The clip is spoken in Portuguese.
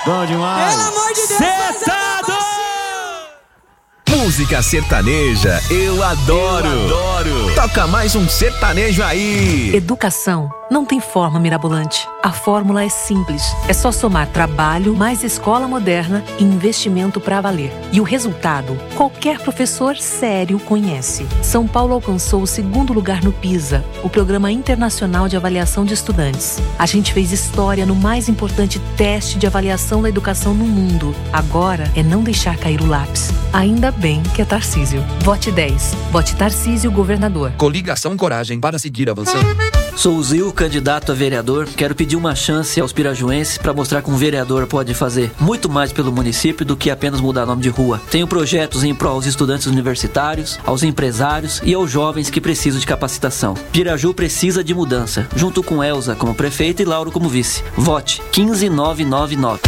Bom demais. Pelo amor de Deus, Setado! Música sertaneja, eu adoro. Toca mais um sertanejo aí. Educação não tem forma mirabolante. A fórmula é simples. É só somar trabalho, mais escola moderna e investimento pra valer. E o resultado, qualquer professor sério conhece. São Paulo alcançou o 2º lugar no PISA, o Programa Internacional de Avaliação de Estudantes. A gente fez história no mais importante teste de avaliação da educação no mundo. Agora é não deixar cair o lápis. Ainda bem que é Tarcísio. Vote 10. Vote Tarcísio, governador. Coligação Coragem para seguir avançando. Sou o Zil, candidato a vereador. Quero pedir uma chance aos pirajuenses para mostrar que um vereador pode fazer muito mais pelo município do que apenas mudar nome de rua. Tenho projetos em prol aos estudantes universitários, aos empresários e aos jovens que precisam de capacitação. Piraju precisa de mudança, junto com Elza como prefeita e Lauro como vice. Vote 15999.